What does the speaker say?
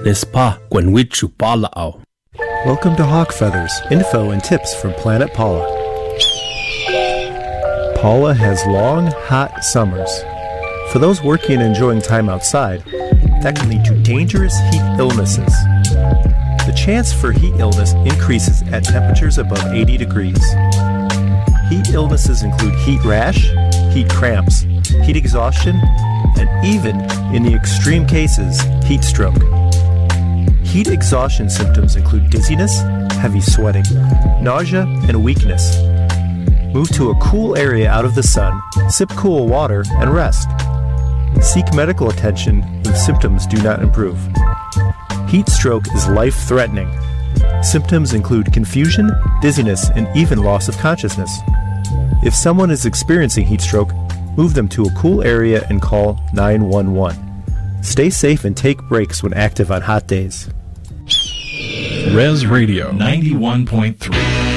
Nespa Gwenwichu Pala'au. Welcome to Hawk Feathers, info and tips from Planet Paula. Paula has long, hot summers. For those working and enjoying time outside, that can lead to dangerous heat illnesses. The chance for heat illness increases at temperatures above 80 degrees. Heat illnesses include heat rash, heat cramps, heat exhaustion, and even, in the extreme cases, heat stroke. Heat exhaustion symptoms include dizziness, heavy sweating, nausea, and weakness. Move to a cool area out of the sun, sip cool water, and rest. Seek medical attention if symptoms do not improve. Heat stroke is life-threatening. Symptoms include confusion, dizziness, and even loss of consciousness. If someone is experiencing heat stroke, move them to a cool area and call 911. Stay safe and take breaks when active on hot days. Res Radio 91.3